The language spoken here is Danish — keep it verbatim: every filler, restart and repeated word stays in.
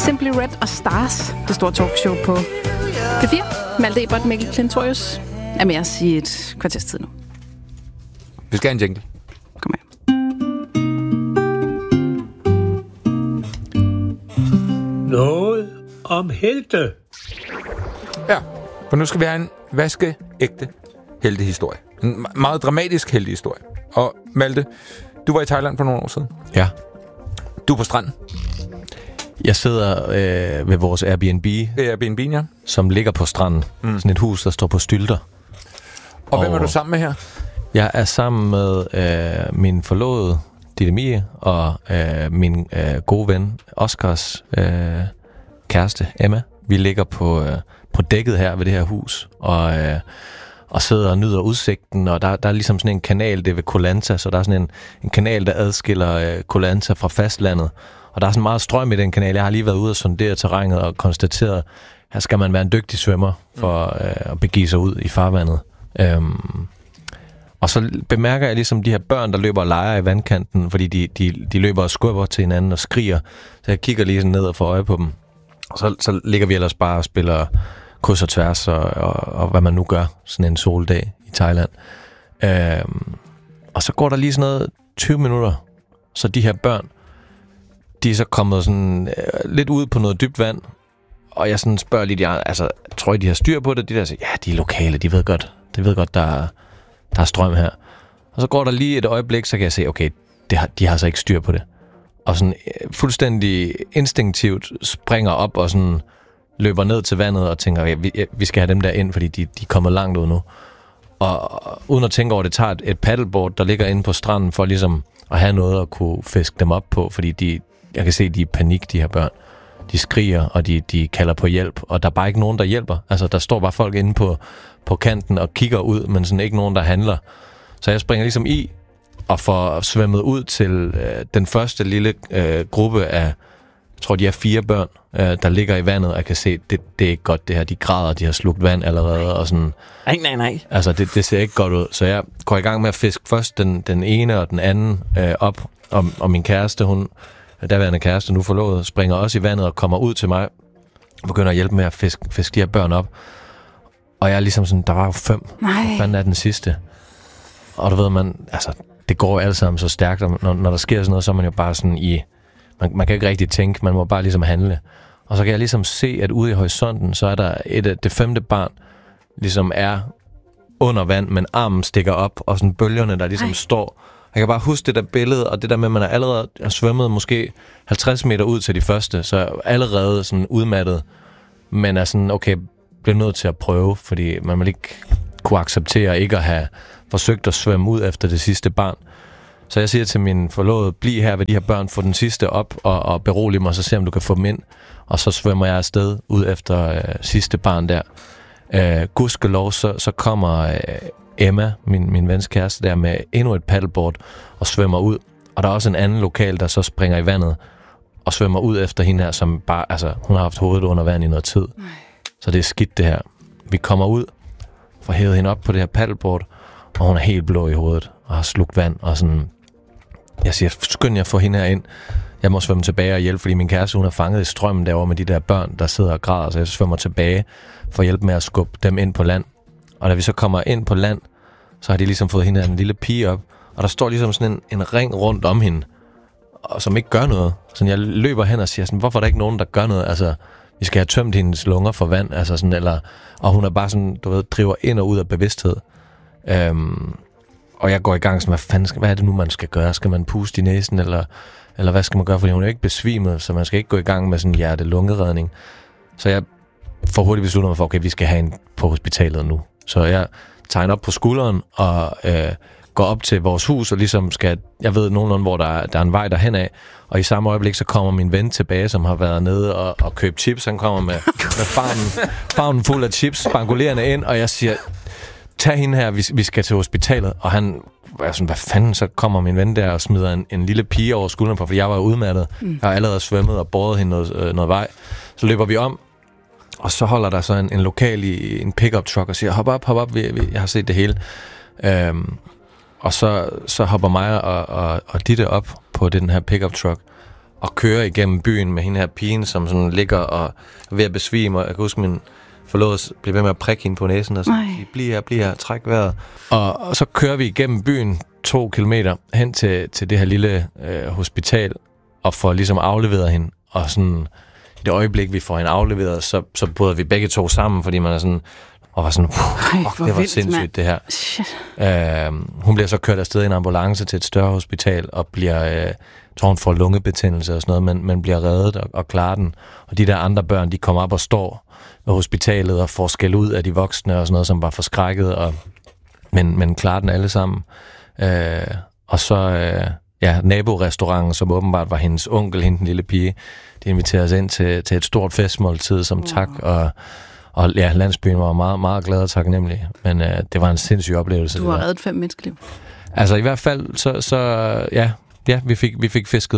Simply Red og Stars, det store talkshow på P fire. Malte Ebert, Mikkel Klintorius er med os i et kvarters tid nu. Vi skal have en jingle. Kom her. Noget om helte. Ja, for nu skal vi have en vaskeægte heltehistorie. En meget dramatisk heltehistorie. Og Malte, du var i Thailand for nogle år siden. Ja. Du er på stranden. Jeg sidder øh, ved vores Airbnb, Airbnb, ja. som ligger på stranden. Mm. Sådan et hus, der står på stylter. Og, og hvem er du sammen med her? Jeg er sammen med øh, min forlovede, Ditte Mie, og øh, min øh, gode ven, Oscars øh, kæreste, Emma. Vi ligger på, øh, på dækket her ved det her hus, og, øh, og sidder og nyder udsigten, og der, der er ligesom sådan en kanal, det er ved Koh Lanta, så der er sådan en, en kanal, der adskiller øh, Koh Lanta fra fastlandet. Og der er sådan meget strøm i den kanal. Jeg har lige været ude og sondere terrænet og konstateret, her skal man være en dygtig svømmer for øh, at begive sig ud i farvandet. Øhm, og så bemærker jeg ligesom de her børn, der løber og leger i vandkanten, fordi de, de, de løber og skubber til hinanden og skriger. Så jeg kigger lige sådan ned og får øje på dem. Og så, så ligger vi ellers bare og spiller kryds og tværs og, og, og hvad man nu gør sådan en soldag i Thailand. Øhm, og så går der lige sådan noget tyve minutter, så de her børn, de er så kommet sådan øh, lidt ud på noget dybt vand, og jeg sådan spørger lidt, jeg, altså, tror I, de har styr på det? De der siger, ja, de er lokale, de ved godt, de ved godt, der er, der er strøm her. Og så går der lige et øjeblik, så kan jeg se, okay, det har, de har så ikke styr på det. Og sådan øh, fuldstændig instinktivt springer op og sådan løber ned til vandet og tænker, okay, vi, vi skal have dem der ind, fordi de, de er kommet langt ud nu. Og, og uden at tænke over det, tager et, et paddleboard, der ligger inde på stranden, for ligesom at have noget at kunne fiske dem op på, fordi de jeg kan se, de er i panik, de her børn. De skriger, og de, de kalder på hjælp, og der er bare ikke nogen, der hjælper. Altså, der står bare folk inde på, på kanten og kigger ud, men sådan ikke nogen, der handler. Så jeg springer ligesom i og får svømmet ud til øh, den første lille øh, gruppe af, jeg tror, de er fire børn, øh, der ligger i vandet, og jeg kan se, det, det er ikke godt det her. De græder, de har slugt vand allerede, og sådan. Nej, nej, nej. Altså, det, det ser ikke godt ud. Så jeg går i gang med at fiske først den, den ene og den anden øh, op, og, og min kæreste, hun daværende kæreste, nu forlovet, springer også i vandet og kommer ud til mig og begynder at hjælpe med at fiske, fiske de her børn op. Og jeg er ligesom sådan, der var jo fem. Nej. Hvad fanden er den sidste? Og du ved, man, altså, det går jo alle sammen så stærkt, og når, når der sker sådan noget, så er man jo bare sådan i, man, man kan ikke rigtig tænke, man må bare ligesom handle. Og så kan jeg ligesom se, at ude i horisonten, så er der et, det femte barn, ligesom er under vand, men armen stikker op, og sådan bølgerne, der ligesom Ej. står. Jeg kan bare huske det der billede, og det der med, at man er allerede har svømmet måske halvtreds meter ud til de første, så er allerede sådan udmattet, men er sådan, okay, bliver nødt til at prøve, fordi man vil ikke kunne acceptere ikke at have forsøgt at svømme ud efter det sidste barn. Så jeg siger til min forlovede, bliv her ved de her børn, få den sidste op og, og berolig mig, så se om du kan få dem ind. Og så svømmer jeg afsted ud efter øh, sidste barn der. Øh, gudskelov, så, så kommer øh, Emma, min, min vens kæreste, der med endnu et paddleboard og svømmer ud. Og der er også en anden lokal, der så springer i vandet og svømmer ud efter hende her, som bare, altså, hun har haft hovedet under vand i noget tid. Nej. Så det er skidt det her. Vi kommer ud, får hævet hende op på det her paddleboard, og hun er helt blå i hovedet og har slugt vand, og sådan, jeg siger, skynd jer at få hende her ind. Jeg må svømme tilbage og hjælpe, fordi min kæreste, hun er fanget i strømmen derovre med de der børn, der sidder og græder, så jeg svømmer tilbage for at hjælpe med at skubbe dem ind på land. Og da vi så kommer ind på land, så har de ligesom fået hende her en lille pige op, og der står ligesom sådan en, en ring rundt om hende, og som ikke gør noget. Så jeg løber hen og siger sådan, hvorfor er der ikke nogen, der gør noget? Altså, vi skal have tømt hendes lunger for vand, altså sådan, eller, og hun er bare sådan, du ved, driver ind og ud af bevidsthed. Øhm, og jeg går i gang sådan, hvad fanden skal, hvad er det nu, man skal gøre? Skal man puste i næsen, eller, eller hvad skal man gøre? Fordi hun er jo ikke besvimet, så man skal ikke gå i gang med sådan hjerte-lungeredning. Så jeg får hurtigt besluttet mig for, okay, vi skal have en på hospitalet nu. Så jeg tager op på skulderen og øh, går op til vores hus, og ligesom skal, jeg ved nogenlunde, hvor der er, der er en vej derhen af, og i samme øjeblik, så kommer min ven tilbage, som har været nede og, og købt chips. Han kommer med, med farven, farven fuld af chips, spangulerende ind, og jeg siger, tag hende her, vi, vi skal til hospitalet. Og han er sådan, hvad fanden, så kommer min ven der og smider en, en lille pige over skulderen på, fordi jeg var udmattet. Mm. Jeg har allerede svømmet og båret hende noget, øh, noget vej. Så løber vi om, og så holder der så en, en lokal i en pickup truck og siger, hop op, hop op, vi, vi, jeg har set det hele. Øhm, og så, så hopper mig og, og, og Ditte op på den her pickup truck, og kører igennem byen med hende her pigen, som sådan ligger og er ved at besvime, og jeg kan huske, min forlovede blev ved med at prikke hende på næsen, og så bliv her, bliv her, træk vejret. Og, og så kører vi igennem byen to kilometer hen til, til det her lille øh, hospital, og får ligesom afleveret hende, og sådan i det øjeblik, vi får hende afleveret, så, så bryder vi begge to sammen, fordi man er sådan, og var sådan, Ej, fuck, det var vildt, sindssygt, man. det her. Shit. Øh, hun bliver så kørt afsted i en ambulance til et større hospital, og bliver, øh, tror hun får lungebetændelse og sådan noget, men, men bliver reddet og, og klarer den. Og de der andre børn, de kommer op og står ved hospitalet og får skæld ud af de voksne og sådan noget, som var forskrækket, og, men, men klarer den alle sammen. Øh, og så, øh, ja, naborestauranten, som åbenbart var hendes onkel, hende den lille pige, de inviterer os ind til, til et stort festmåltid som tak, og Og ja, landsbyen var meget, meget glad og taknemmelig, men øh, det var en sindssyg oplevelse. Du har reddet fem menneskeliv. Altså i hvert fald, så, så ja, ja vi, fik, vi fik fisket